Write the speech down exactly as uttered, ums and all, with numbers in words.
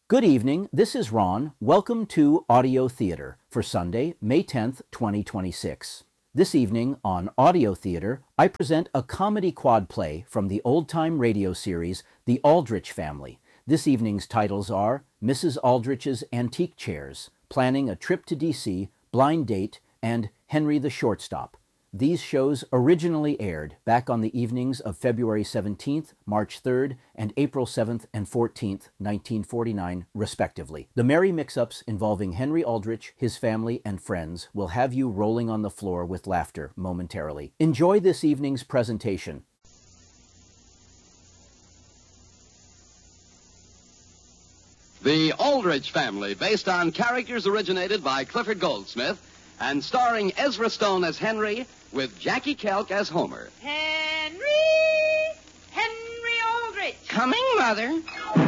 Good evening, this is Ron. Welcome to Audio Theater for Sunday, May tenth, twenty twenty-six. This evening on Audio Theater, I present a comedy quad play from the old-time radio series, The Aldrich Family. This evening's titles are Missus Aldrich's Antique Chairs, Planning a Trip to D C, Blind Date, and Henry the Shortstop. These shows originally aired back on the evenings of February seventeenth, March third, and April seventh and fourteenth, nineteen forty-nine, respectively. The merry mix-ups involving Henry Aldrich, his family, and friends will have you rolling on the floor with laughter momentarily. Enjoy this evening's presentation. The Aldrich Family, based on characters originated by Clifford Goldsmith and starring Ezra Stone as Henry with Jackie Kelk as Homer. Henry! Henry Aldrich! Coming, Mother.